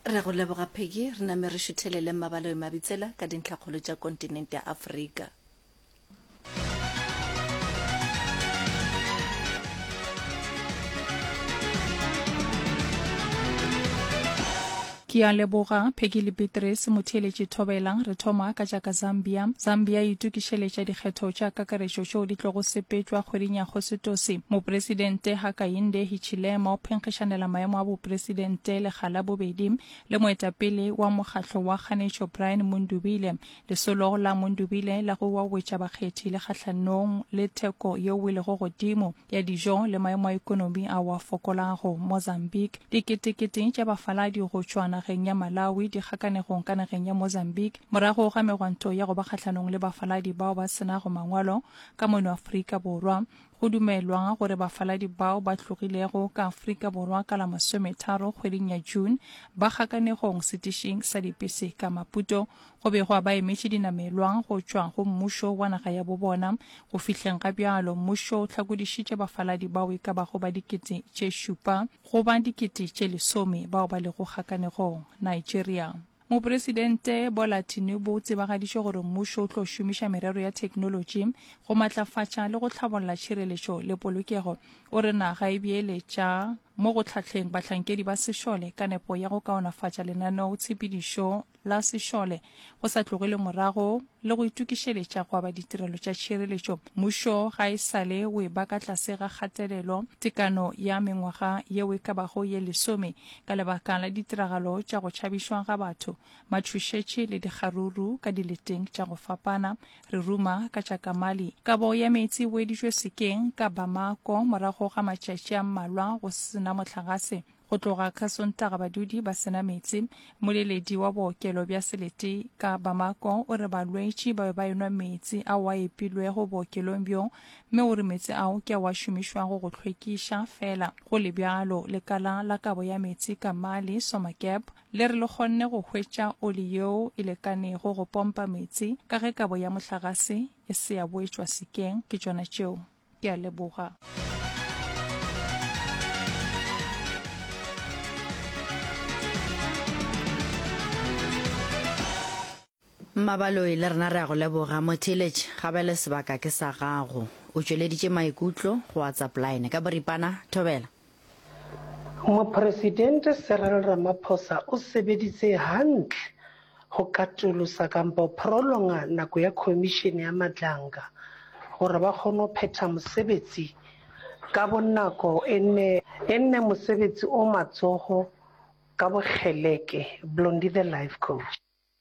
Re go leboga Peggy re name re shuthelele mabalo mabitsela ka dintlhakgolo tša kontinente ya Afrika. Ke a leboga Peggy le Beatrice motheletši thobelang re thoma ka jaaka Zambia e itukišeletša dikgetho tša kakaretšo tšeo di tlogo sepetšwa kgweding ya Agostose. Mopresidente Hakainde Hichilema o phenkgišanela maemo a bopresidente lekgala bobedi le moetapele wa mokgatlo wa kganetšo Brian Mundubile. Lesolo la Mundubile la go wawetša bakgethi le kgahlanong le theko yeo e lego godimo ya dijo le maemo a ekonomi a wa fokolago. Mozambique diketekete tša bafaladi go tšwa nageng ya Malawi di kgakanegong ka nageng ya Mozambique morago ga megwanto ya go ba kgahlanong le bafaladi bao ba senago mangwalo ka mono Afrika Borwa. Go dumelwa gore bafaladi bao ba tlogilego ka Afrika Borwa ka la 30 kgweding ya June ba kgakanegong setišing sa dipese ka Maputo go bego ba emetše dinamelwa go tšwa go mmušo wa naga ya bobona. Go fihleng ga bjalo mmušo o hlakodišitše bafaladi bao e ka bago ba dikete tše 7 go ba dikete tše 10 bao ba lego kgakanegong. Nigeria Mopresidente Bola Tinubu o tsebagaditše gore mmušo o tlo šomiša merero ya teknologi go matlafatša le go tlhabolola tšhireletšo le polokego. O re naga e beeletša mo go tlhatlheng bahlankedi ba sešole ka nepo ya go kaonafatša lenaneo tshepedišo la sešole go sa tlogele morago le go itukišeletša go aba ditirelo tša tšhireletšo. Mmušo ga e sale o e ba ka tlase ga kgatelelo tekano ya mengwaga yeo e ka bago ye 10 ka lebaka la ditiragalo tša go tšhabišwa ga batho, matšhošetše le dikgaruru ka dileteng tša go fapana. Re ruma ka tša Mali kabo ya metsi o editšwe sekeng ka Bamako morago ga matšatši a mmalwa go sena mohlagase. Go tloga ka Sontaga badudi ba sena metsi. Moleledi wa bookelo bja Selete ka Bamako o re balwetši ba ba enwa metsi a wa epilwego bookelong bjo, mme o re metsi ao ke a wa šomišwago go hlwekiša fela. Go le bjalo lekala la kabo ya metsi ka Mali Somacap le re le kgonne go hwetša oli yeo e lekanego go pompa metsi ka ge kabo ya mohlagase e se ya boetšwa sekeng. Ke tšona tšeo. Ke a leboga. Mabalo le rena re a go leboga motheletši gabele sebaka ke sa gago o tšweleditše maikutlo go WhatsApp line ka boripana thobela. Mopresidente Cyril Ramaphosa o sebeditse hantle go katolosa kampo prolonga nako ya commission ya Matlanka gore ba kgone go phetha mosebetsi ka bonako enne mosebetsi o matsogo ka bokgeleke. Blondie the life coach.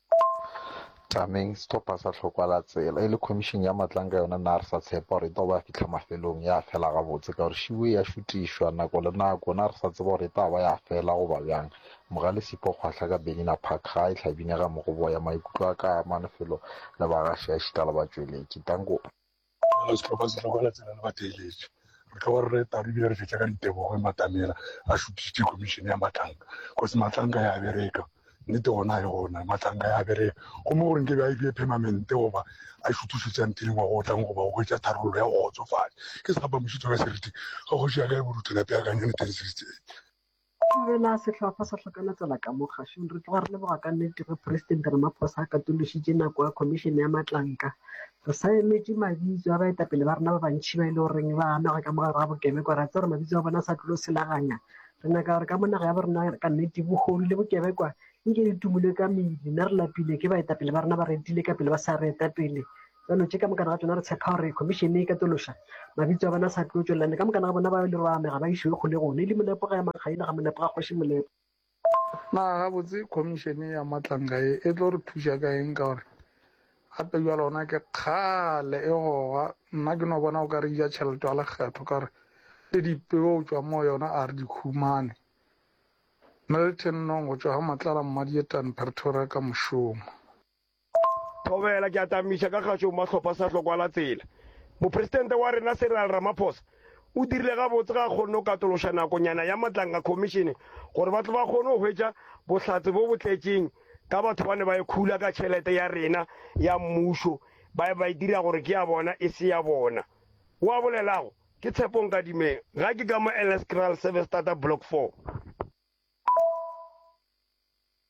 Tameng stopa sa tlhokwala tsela e le commission ya Matlanka yona na re sa tshepa gore to ba fitlha mafelong ya fela ga botse ka gore šiwe ya šutišwa nako le nako na re sa tseba gore ta ba ya fela go ba bjang. Mogale sipo kgwahla ka Benina Park ga e tlhabine ga mo go boya maikutlo a ka manefelo le ba ga shia šitala ba tšweletše tango stopa sa tlhokwala tsela le batheeletše re tlo gore re taru bile re fetša ka ditebogo matamela a šutišitše commission ya Matlanka go se Matlanka ya bereka nnete gona e gona Matlanka ya bereka go mo gore nke ba e permanente goba a šutišetša nteleng wa go tlang goba go hwetša tharollo ya go tsofadi ke sa ba mošitso ka seriti ga go šia ka e borutelape ya kanyane tenseritse Vela sehlopha sa hlokana tsela ka mo kgashong re tloga re leboga ka nnete re President Ramaphosa a katološitše nako ya commission ya Matlanka. Re sa emetše mabitso a baetapele ba rena ba bantšhi ba ile goreng ba amega ka mogare ga bokebekwa ra tse gore mabitso a bona sa tlo selaganya. Re nyaka gore ka monaga ya borena ka nnete bogodu le bokebekwa nke di tumile ka mmele nna re lapile ke baetapele ba rena ba retile ka pele ba sa re etapele. Jano tše ka mokana ga tsona re tshepa gore commission e katološa mabitso a bona sa tlo tšwelelane ka mokana ga bona ba le ba amega ba išwe go le gone e le molepo ga ya makgaina ga molepo ga kgoši molepo. Na gabotse commission ya Matlanka e tlo re thuša ka eng ka gore gape jwa lona ke kgale e goga nna ke no bona o ka re ja tšhelete ya lekgetho ka gore le dipeo tšwa mo yona a re dikhumane Milton Nongo tšwa ga Matlala Mmadietan Pretoria ka mošomo. Thobela ke a tamiša ka kgašo mahlopha sa tlhokwala tsela. Mopresidente wa rena Cyril Ramaphosa o dirile gabotse ga kgonne go katološa nakonyana ya Matlanka commission gore batho ba kgone go hwetša bohlatse bo botletšeng ka batho ba ne ba e khula ka tšhelete ya rena ya mmušo ba e dira gore ke ya bona e se ya bona. O a bolelago ke Tshepong Kadimeng ga ke ka mo LS Kral Service Starter Block 4.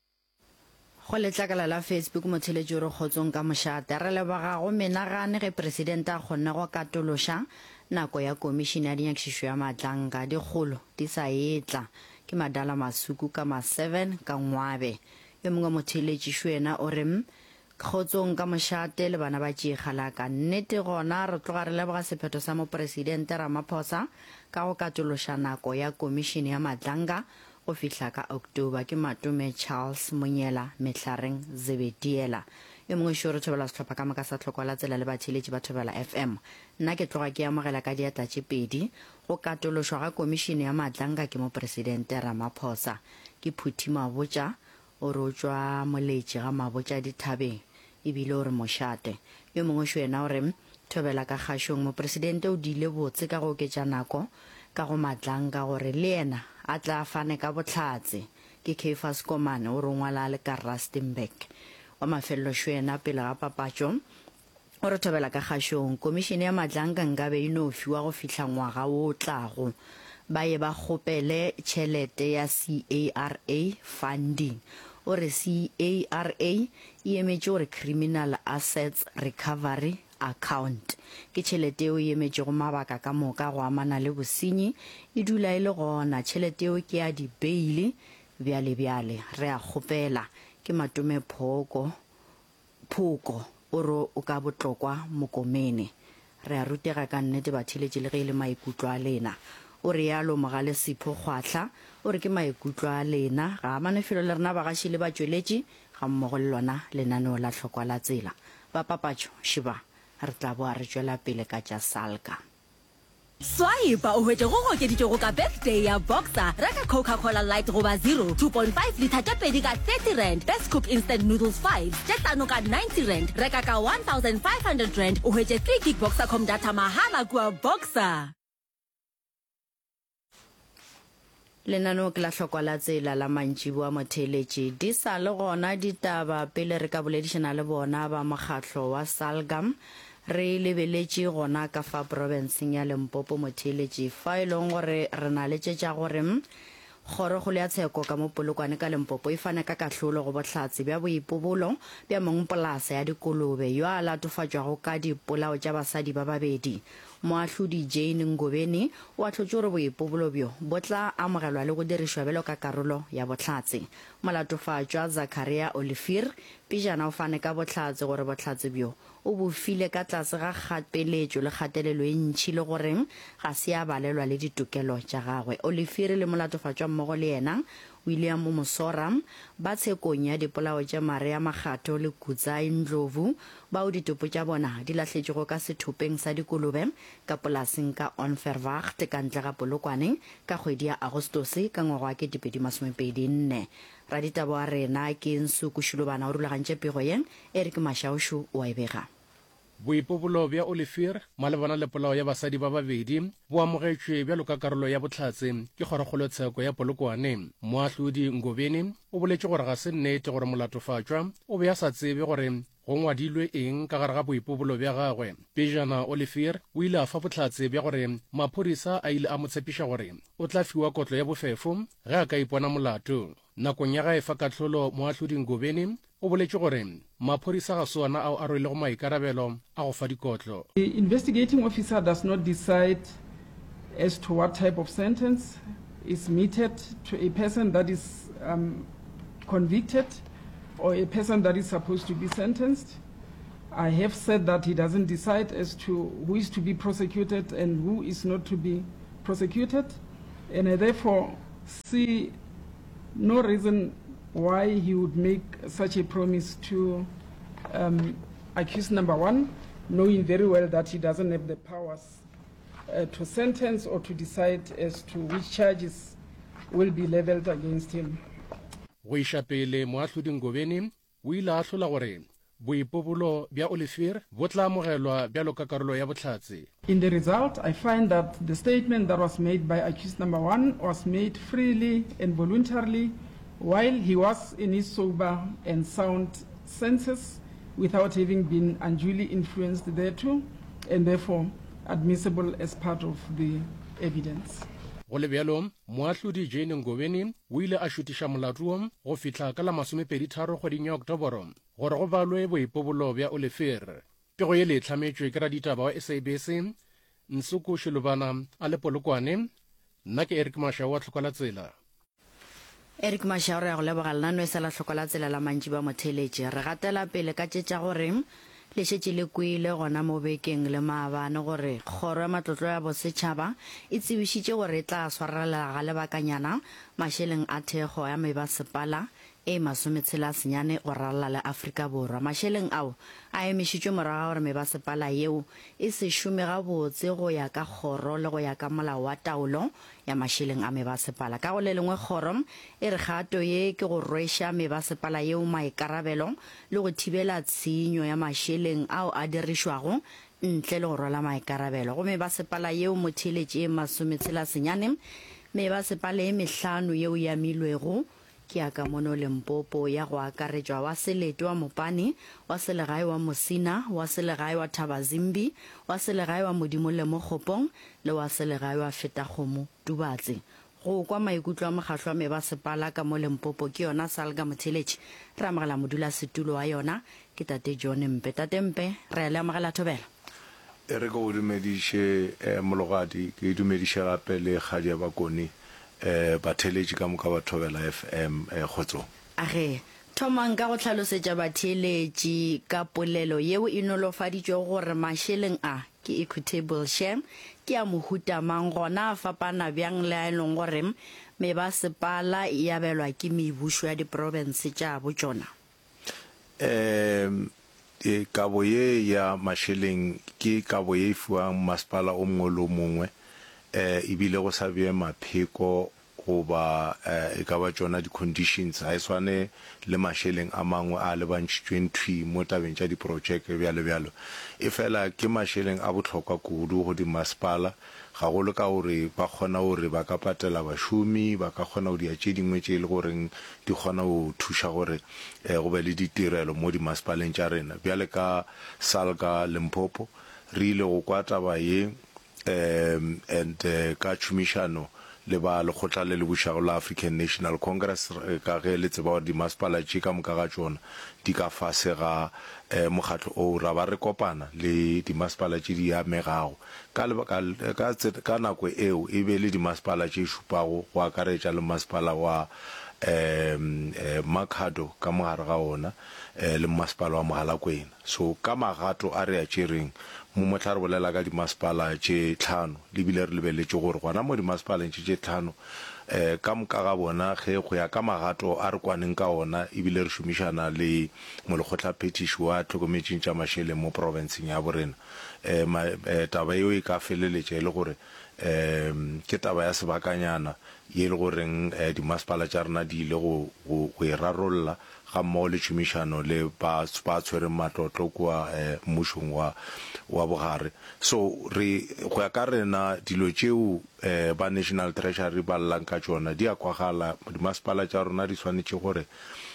go letlakala la Facebook motheletši o re kgotsong ka mošate re leboga go menagane ge presidente a kgonne go katološa nako ya komišene ya dinyakišišo ya matlanka dikgolo di sa etla ke Madala Masuku ka ma 7 ka ngwabe yo mongwe motheletši ena o re kgotsong ka mošate le bana ba tšeegala ka nnete gona re tloga re leboga sephetho sa mopresidente Ramaphosa ka go katološa nako ya komišene ya matlanka go fihla ka October ke Matume Charles Monyela Mehlareng Zebediela yo mongwe šo re thobela setlhopha ka moka sa tlhokwala tsela le batheletši ba Thobela FM nna ke tloga ke amogela ka diatla tše pedi go katološwa ga komišene ya matlanka ke mopresidente Ramaphosa ke Phuthi Mabotja o re o tšwa moletši ga Mabotja dithabeng ebile o re mošate yo mongwe šo ena o re Thobela ka kgašong mopresidente o diile botse ka go oketša nako ka go matlanka gore le ena a tla fane ka botlhatse ke Caiphas Komane o re ngwala le ka Rustenburg wa mafelelo šo ena pele ga papatšo o re Thobela ka kgašong komišene ya matlanka nkabe e no fiwa go fihla ngwaga o tlago ba ye ba kgopele tšhelete ya CARA funding o re CARA e emetše gore Criminal Assets Recovery Account ke tšhelete eo e emetše go mabaka ka moka go amana le bosenyi e dula e le gona tšhelete eo ke ya dibeili bjale re a kgopela ke Matume Phoko o re o ka botlokwa mokomene re a rutega ka nnete batheletši le ge e le maikutlo a lena o re yalo Mogale Sipho Kgwahla o re ke maikutlo a lena ga manefelo le rena bagaši le batšweletši ga mmogo le lona lenaneo la tlhokwa la tsela ba papatšo šiba re tla boa re tšwela pele ka tša Salka Swaipa o hwetše go gokeditše go ka birthday ya Boxer reka Coca-Cola Light goba 0 2.5 liter tše pedi ka 30 rand Best Cook Instant Noodles 5 tše hlano ka 90 rand reka ka 1,500 rand o hwetše 3 gig Boxer.com data mahala kua Boxer lenaneo ke la tlhokwa la tsela la mantši bua motheletši di sa le gona ditaba pele re ka boledišana le bona ba mokgatlo wa Salgam re lebeletše gona ka fa provinceng ya Limpopo motheletši fa e leng gore re na le tšetša gore kgorokgolo ya tsheko ka mo Polokwane ka Limpopo e fane ka kahlolo go bohlatse bja boipobolo bja mongpolase ya dikolobe yo a latofatšwago ka dipolao tša basadi ba babedi moahlodi Jane Ngobeni o ahlotše gore boipobolo bjo bo tla amogelwa le go dirišwa bjalo ka karolo ya bohlatse molatofatšwa Zakaria Olifir pejana o fane ka bohlatse gore bohlatse bjo o bofile ka tlase ga kgapeletšo le kgatelelo e ntšhi le goreng ga se a balelwa le ditokelo tša gagwe Olifir le molatofatšwa mmogo le yena William Mosoram ba tshekong ya dipolao tša mare ya Makgatho le Kutsai Ndlovu bao ditopo tša bona di lahletšego ka sethopeng sa dikolobe ka polaseng ka Onverwacht ka ntle ga Polokwane ka kgwedi ya Agostose ka ngwaga wa 2024 raditabo a rena ke Nsuku Shulubana o rulagantše pego yeng Eric Mashaushu o a ebega boipobolo bja Olifir malebana le polao ya basadi ba babedi bo amogetšwe bjalo ka karolo ya bohlatse ke kgorokgolo tsheko ya Polokwane moahlodi Ngobeni o boletše gore ga se nnete gore molatofatšwa o be a sa tsebe gore go ngwadilwe eng ka gare ga boipobolo bja gagwe pejana Olifir o ile a fa bohlatse bja gore maphodisa a ile a mo tshepiša gore o tla fiwa kotlo ya bofefo ge a ka ipona molato nakong ya gae fa kahlolo moahlodi Ngobeni o boletše gore maphodisa ga sona ao a rwele go maikarabelo a go fa dikotlo. The investigating officer does not decide as to what type of sentence is meted to a person that is convicted or a person that is supposed to be sentenced. I have said that he doesn't decide as to who is to be prosecuted and who is not to be prosecuted, and I therefore see no reason why he would make such a promise to accused number one, knowing very well that he doesn't have the powers to sentence or to decide as to which charges will be leveled against him. Go iša pele moahlodi Ngobeni o ile a hlola gore boipobolo bja Olifir bo tla amogelwa bjalo ka karolo ya bohlatse. In the result, I find that the statement that was made by accused number one was made freely and voluntarily while he was in his sober and sound senses without having been unduly influenced thereto, and therefore admissible as part of the evidence. go le bjalo moahlodi Jane Ngobeni o ile a šutiša molato go fihla ka la 23 kgweding ya Oktoboro gore go balwe boipobolo bja Oliver. Pego ye le hlametšwe ke raditaba wa SABC Nsuku Shilubana a le Polokwane. Nna ke Eric Mashao wa Tlhokola Tsela. Eric Mashao re go leboga lenano e sa la Tlhokola Tsela la mantši ba motheletše. Re gatela pele ka tšetša gore le šetše le kwele gona mo bekeng le maabane gore kgoro ya matlotlo ya bosetšhaba e tsebišitše gore e tla swarela ga lebakanyana mašeleng a thekgo ya mebasepala e 29 go ralala le Afrika Borwa. Mašeleng ao a emišitšwe morago gore mebasepala yeo e se šome gabotse go ya ka kgoro le go ya ka molao wa taolo ya mašeleng a mebasepala. Ka go le lengwe kgoro e re kgato ye ke go rweša mebasepala yeo maikarabelo le go thibela tshenyo ya mašeleng ao a dirišwago ntle le go rwala maikarabelo. Go mebasepala yeo motheletše e 29 mebasepala e 5 yeo ya milwego ke ya ka mono Limpopo ya go akaretšwa wa Selete wa Mopane, wa selegae wa Mosina, wa selegae wa Thabazimbi, wa selegae wa Modimo le Mokgopong le wa selegae wa Fetakgomo Dubatse. Go kwa maikutlo a mokgahlwa mebasepala ka mo Limpopo ke yona Salga Motheletše re amogela modula setulo wa yona ke Tate John Mpe. Tate Mpe re le amogela thobela. E re go dumediše mologadi ke dumediše gape le Kgadia Bakoni batheletši ka moka ba Thobela FM khotso. Age thomang ka go tlhalosetša batheletši ka polelo yeo e nolofaditšwe gore mašeleng a ke equitable share ke a mohuta mang gona a fapana bjang le a eleng gore mebasepala e abelwa ke mebušo ya diprovince tša botšona. Kabo ye ya mašeleng ke kabo ye e fiwang masepala o mongwe le o mongwe ebile go sa bje mapheko goba e ka ba tšona di-conditions ga e swane le mašeleng a mangwe a lebantšhitšweng thwi mo tabeng tša diprojeke bjalo e fela ke mašeleng a bohlokwa kudu go dimasepala ga go le ka gore ba kgona gore ba ka patela bašomi ba ka kgona go dia tše dingwe tše e le goreng di kgona go thuša gore go be le ditirelo mo dimasepaleng tša rena bjale ka Salga Limpopo re ile go kwa taba ye and ka tšhomišano le ba lekgotla le le bušago la African National Congress ka ge le tseba gore dimasepala tše ka moka ga tšona di ka fase ga mokgatlo o ra ba re kopana le dimasepala tše di amegago ka nako eo e be le dimasepala tše šupago go akaretša le masepala wa Makhado ka mogare ga ona le masepala wa Mogalakwena. So ka magato a re a tšereng mo motla re bolela ka dimasepala tše 5 le bile re lebeletše gore gona mo dimasepaleng tše 5 ka moka ga bona ge go ya ka magato a re kwaneng ka ona ebile re šomišana le molekgotlaphetiši wa tlhokometšeng tša mašeleng mo provinceng ya borena taba eo e ka feleletša e le gore ke taba ya sebakanyana ye le goreng dimasepala tša rena di ile go e rarolla ga mmogo le tšhomišano le ba tshwereng matlotlo kwa mmušong wa bogare. So go ya ka rena dilo tšeo ba National Treasury ba llang ka tšona di a kwagala dimasepala tša rona di swanetše gore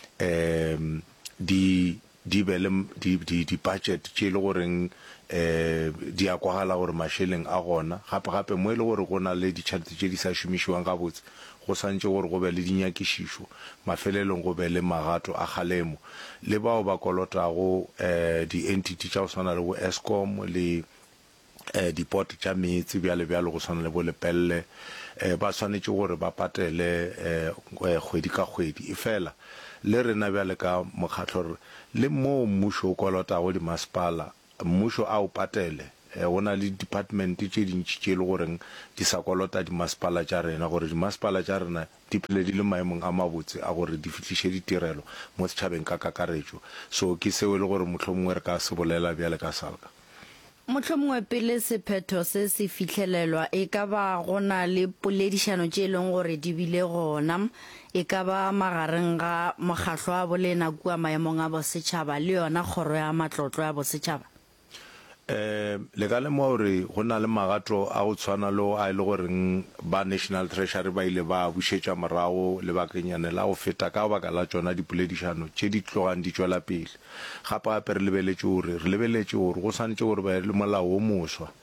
di be le di-budget tše le goreng di a kwagala gore mašeleng a gona gape mo e le gore go na le ditšhelete tše di sa šomišiwang gabotse go santše gore go be le dinyakišišo mafelelong go be le magato a kgalemo le bao ba kolotago di-entity tša go swana le bo Eskom le diport tša metsi bjale go swana le bo Lepelle ba swanetše gore ba patele kgwedi ka kgwedi e fela le rena bjale ka mokgatlho le mo mmušo o kolotago dimasepala mmušo a o patele go na le department tše dintši tše le goreng di sa kolota dimasepala tša rena gore dimasepala tša rena di phele di le maemong a mabotse a gore di fihliše ditirelo mo setšhabeng ka kakaretšo. So ke seo e le gore mohlomongwe re ka se bolela bjale ka Salga. Mohlomongwe pele sephetho se se fitlhelelwa e ka ba gona le poledišano tše e leng gore di bile gona e ka ba magareng ga mokgahlwa a bolena kua maemong a bosetšhaba le yona kgoro ya matlotlo ya bosetšhaba. Le ka lemoa gore go na le magato a go tshwana le a e le goreng ba National Treasury ba ile ba bušetša morago lebakenyane la go feta ka baka la tšona dipoledišano tše di tlogang di tšwela pele gape re lebeletše gore go santše gore ba le molao o moswa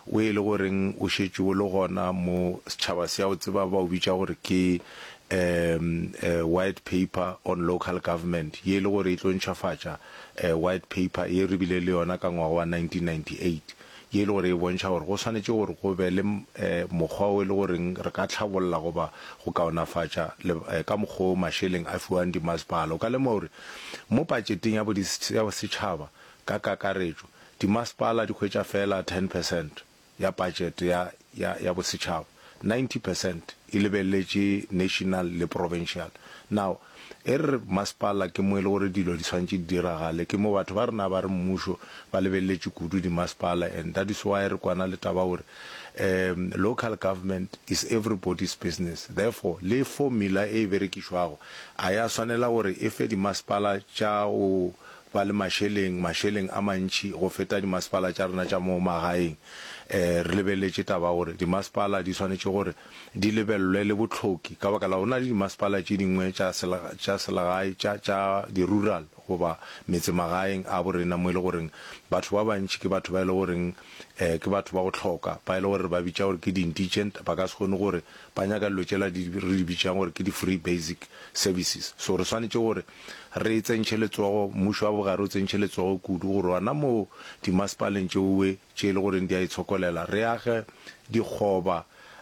o e le goreng o shetse o le gona mo setšhaba se ya o tseba ba o bitša gore ke white paper on local government ye le gore e tlo ntšhafatša white paper ye re bile le yona ka ngwaga wa 1998 ye le gore e bontšha gore go tshwanetse gore go be le mokgwa o e le goreng re ka tlhabolola goba go kaonafatša ka mokgwa o mašeleng a fiwang dimasepala o ka lema gore mo budgeteng ya bosetšhaba ka kakaretšo dimasepala di hwetša fela 10% ya budget ya bosetšhaba 90% e lebeletse national le provincial. Now masepala ke mo e le gore dilo di tshwantse di diragale ke mo batho ba rena ba re mmušo ba lebeletse kudu di masepala, and that is why re kwana le taba gore local government is everybody's business. Therefore le formula e berekišwago a ya swanela gore e fe di masepala tša o ba le mašeleng a mantši go feta di masepala tša rena tša mo magaeng. Re lebeletse taba gore di masepala di tshwanetse gore di lebellwe le botlhoki ka baka la ona di masepala tše dingwe tša selegae tša di-rural goba metse magaeng a borena mo e le goreng batho ba bantši ke batho ba e le goreng ke batho ba go tlhoka ba e le gore ba bitša gore ke di-indigent ba ka se kgone gore ba nyaka dilo tšela re di bitšang gore ke di-free basic services. So re tshwanetse gore re tsentšhe letsogo mmušo wa bogare o tsentšhe letsogo kudu gore wana mo dimasepaleng tšeowe tše e le goreng di a itshokolela re age dikgoba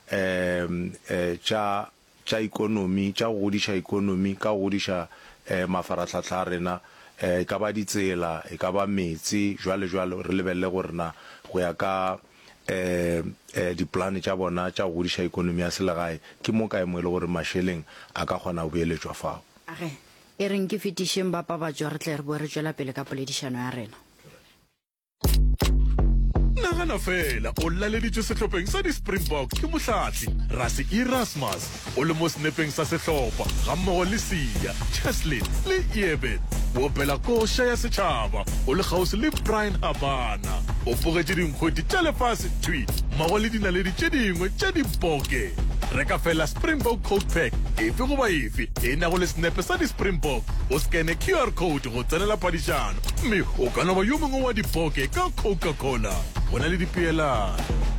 tša ikonomi tša go godiša ikonomi ka go godiša mafaratlhatlha a rena e ka ba ditsela e ka ba metsi jwale re lebelele gore na go ya ka diplane tša bona tša go godiša ikonomi ya selegae ke mo kae mo e le gore mašeleng a ka kgona go beeletswa fao. E reng ke fetišeng bapa ba jwa re tle re bo re tšwela pele ka poledišano ya rena. Nagana fela o laleditše sehlopheng sa di-Springbok ke mohlahli Rasi Erasmus o le mo senepeng sa sehlopha ga mmogo le Sia, Cheslin le Eben o opela koša ya setšhaba o le kgausi le Brian Habana o fogetše dinkgwedi tša lefase tweet mmogo le dinaledi tše dingwe tša dipoke. Reka fela Springbok code pack efe goba efe e nago le senepe sa di-Springbok o skene QR code go tsenela phadišano mme o ka noba yo mongwe wa dipoke ka Coca-Cola go na le dipeelano.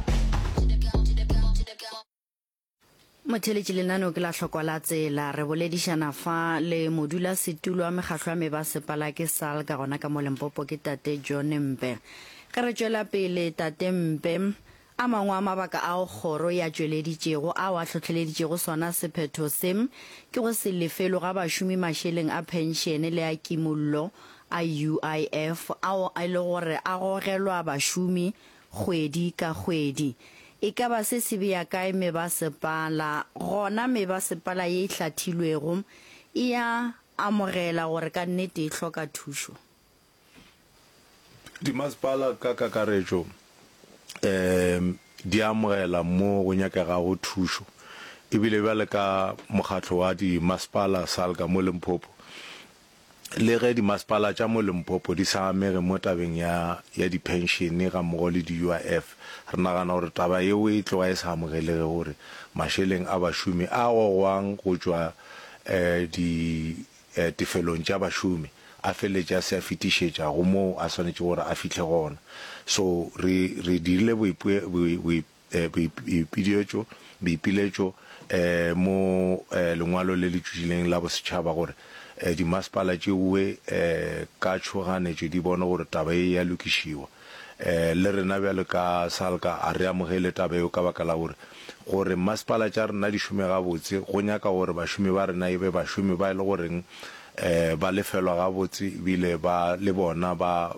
Motheletši lenaneo ke la hlokwa la tsela re boledišana fa le modula setulo wa mekgahlwa ya mebasepala ke SAL ka gona ka mo Limpopo ke Tate John Mpe. Ka re tšwela pele Tate Mpe a mangwe a mabaka a kgoro ya tšweleditšego a wa tlhotlheleditšego sona sephetho sem ke go se lefelo ga bašomi mašeleng a penšene le a kimollo a UIF ao a le gore a gogelwa bašomi kgwedi ka kgwedi. E ka ba se se bea kae mebasepala gona mebasepala ye e hlathilwego e ya amogela gore ka nnete e hloka thušo? Dimasepala ka kakaretšo di amogela mo go nyakegago thušo ebile bjale ka mokgatlho wa dimasepala SAL ka mo Limpopo le ge dimasepala tša mo Limpopo di sa amege mo tabeng ya di-pensione ga mmogo le di-UIF re nagana gore taba yeo e tloga e sa amogelege gore mašeleng a bašomi a gogwang go tšwa tefelong tša bašomi a feletša se a fetišetša go mo a swanetše gore a fitlhe gona. So re dirile boipiletšo mo lengwalo le le tšwileng la bosetšhaba gore dimasepala tšeowe ka tšhoganetšo di bone gore taba e ya lokišiwa. Le rena bjale ka SALka a re amogele taba eo ka baka la gore masepala tša rena di šome gabotse go nyaka gore bašomi ba rena e be bašomi ba e le goreng ba lefelwa gabotse ebile ba le bona ba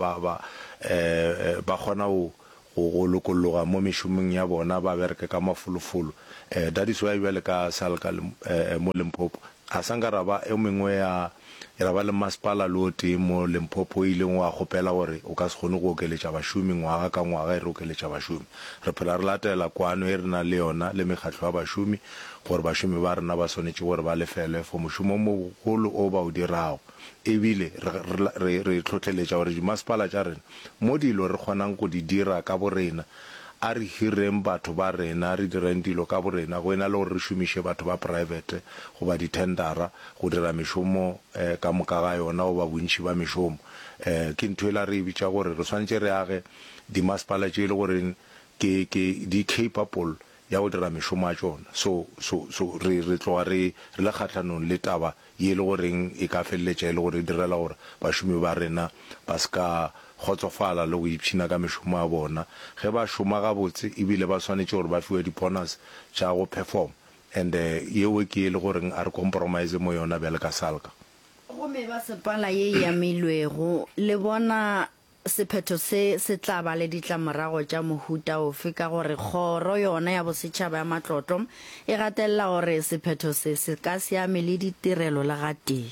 kgona go lokologa mo mešomong ya bona ba bereke ka mafolofolo. That is why bjale ka SALka mo Limpopo a sanka ra ba e mengwe ya ba le masepala le o tee mo Limpopo e ileng wa kgopela gore o ka se kgone go okeletša bašomi ngwaga ka ngwaga e re okeletša bašomi. Re phela re latela kwano e rena le yona le mekgatlho ya bašomi gore bašomi ba rena ba swanetše gore ba lefelwe for mošomo mogolo o ba o dirago ebile re tlhotlheletša gore dimasepala tša rena mo dilo re kgonang go di dira ka borena a re hireng batho ba rena re direng dilo ka borena go ena le gore re šomiše batho ba private goba di-tendera go dira mešomo ka moka ga yona goba bontši ba mešomo. Ke ntho e la re e bitša gore re tshwanetse re age dimasepala tše e le gore ke di capable ya go dira mešomo a tsona. So re tloga re le kgatlhanong le taba ye le goreng e ka feleletša e le gore e direla gore bašomi ba rena ba ska kgotsofala le go ipšhina ka mešomo a bona. Ge ba šoma gabotse ebile ba swanetše gore ba fiwe di-bonus tša go perform, and yeo ke e le goreng a re compromise mo yona bjale ka salka. Gomme ba sepala ye ya milwego le bona sephetho se tla ba le ditlamorago tša mohuta ofe, ka gore kgoro yona ya bosetšhaba ya matlotlo e gatelela gore sephetho se ka siame le ditirelo le gatee.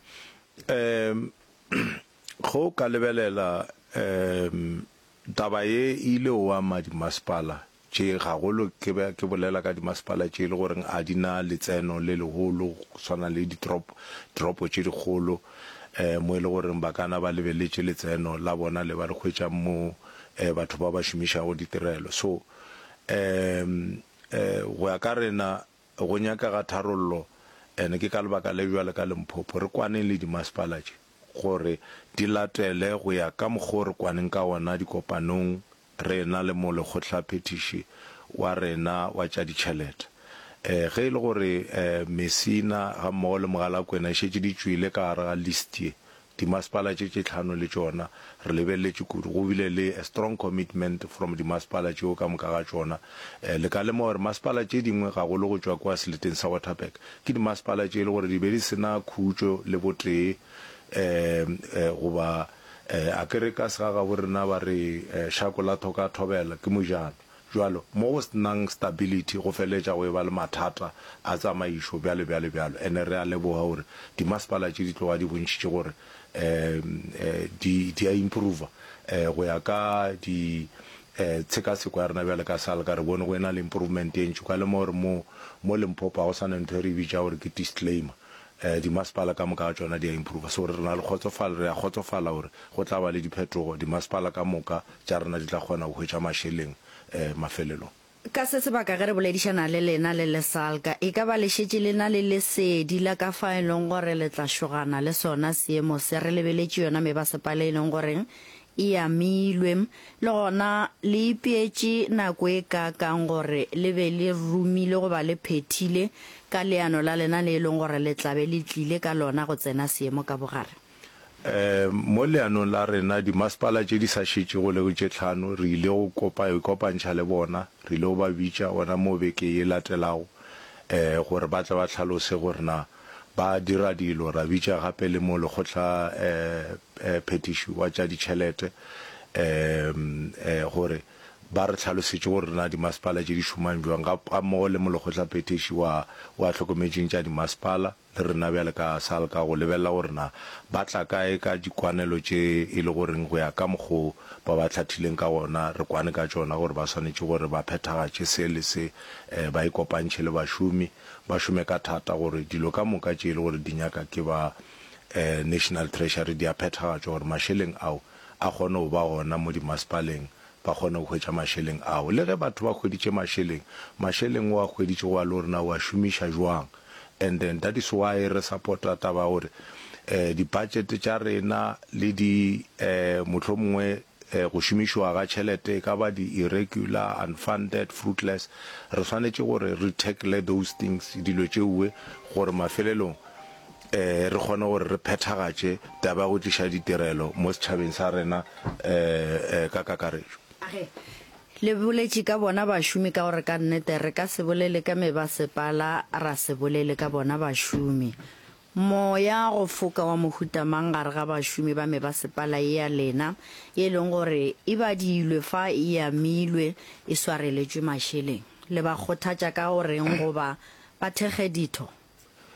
Go ka lebelela taba ye ile o ama dimasepala tše gagolo ke bolela ka dimasepala tše le goreng a dina letseno le legolo swana le dropo tše digolo mo e le goreng ba kana ba lebeletše letseno la bona le ba re hwetša mo batho ba ba šomišago ditirelo. So go ya ka rena go nyaka ga tharollo, ene ke ka lebaka le bjale ka Limpopo re kwaneng le dimasepala tše gore di latele go ya ka mokgwa re kwaneng ka ona dikopanong rena le mo lekgotla phetiši wa rena wa tša ditšhelete. Ge e le gore Messina ga mmogo le Mogalakwena e šetše di tšwile ka gare ga list ye, dimasepala tše tlhano le tšona re lebeletše kudu go bile le a strong commitment from dimasepala tšeo ka moka ga tšona. Le ka lema gore masepala tše dingwe ga go le go tšwa kwa seleteng sa Waterberg ke dimasepala tše e le gore di be di sena khutšo le botee goba a kere ka sega ga borena ba re shako la thoka thobela ke mojano jwalo mo go senang stability go feletša go e ba le mathata a tsamaišo bjale. Ene re a leboga gore dimasepala tše di tloga di bontšhitše gore di a improve go ya ka di tshekaseko ya rena bjale ka salka re bone go ena le improvement ye ntši ka lema gore mo Limpopo go sa nentho e re bitša gore ke disclaimer dimasepala ka moka ga tsona di a improve. So re na le kgotsofala, re a kgotsofala gore go tla ba le diphetogo dimasepala ka moka tša rena di tla kgona go hwetša mašeleng mafelelong. Ka se sebaka ge re boledišana le lena le lesalka e ka ba le šetše lena le lesedi la ka fa e leng gore le tla šogana le sona seemo se re lebeletše yona mebasepala e leng goreng e amilwe le gona le ipeetše nako e ka kang gore le be le rumile go ba le phethile ka leano la lena le e leng gore le tlabe le tlile ka lona go tsena seemo ka bogare. Mo leanong la rena dimasepala tše di sa šetše go le tše tlhano re ile go kopantšha le bona, re ile go ba bitša ona mo beke e latelago gore ba tla ba tlhalose gore na ba dira dilo. Ra bitša gape le mo lekgotla phetiši wa tša ditšhelete gore ba re tlhalosetše gore na dimasepala tše di šomang jwang ga mmogo le mo lekgotla phetiši wa tlhokometšeng tša dimasepala le rena bjale ka salka go lebelela gore na ba tla kae ka dikwanelo tše e le goreng go ya ka mokgwa ba ba hlathileng ka gona re kwane ka tšona gore ba swanetše gore ba phethagatše se le se ba ikopantšhe le bašomi ba šome ka thata gore dilo ka moka tše e le gore di nyaka ke ba National Treasury di a phethagatša gore mašeleng ao a kgone go ba gona mo dimasepaleng ba kgone go hwetša mašeleng ao. Le ge batho ba hweditše mašeleng o a hweditše go a le gore na o a šomiša jwang, and then that is why re supporta taba gore di-budget tša rena le di mohlomongwe go šomišwa ga tšhelete ka ba di-irregular, unfunded, fruitless, re swanetše gore re tackle those things dilo tšeuwe gore mafelelong re kgone gore re phethagatše taba go tliša ditirelo mo setšhabeng sa rena ka kakaretšo. Le boletše ka bona bašomi ka gore ka nnete re ka se bolele ka mebasepala ra se bolele ka bona bašomi. Moya go foka wa mohutamang gare ga bašomi ba mebasepala e ya lena e leng gore e badilwe fa e amilwe e swareletšwe mašeleng le ba kgothatša ka goreng goba ba thekge ditho